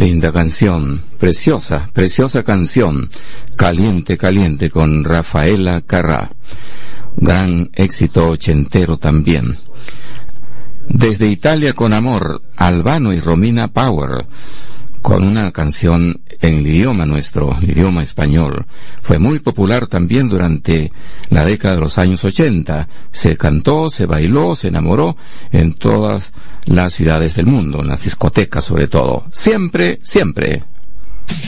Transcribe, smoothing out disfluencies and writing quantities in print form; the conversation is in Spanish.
Linda canción, preciosa, preciosa canción, Caliente, Caliente con Rafaela Carrà. Gran éxito ochentero también. Desde Italia con amor, Albano y Romina Power, con una canción en el idioma nuestro, el idioma español. Fue muy popular también durante la década de los años 80. Se cantó, se bailó, se enamoró en todas las ciudades del mundo, en las discotecas sobre todo. Siempre, siempre.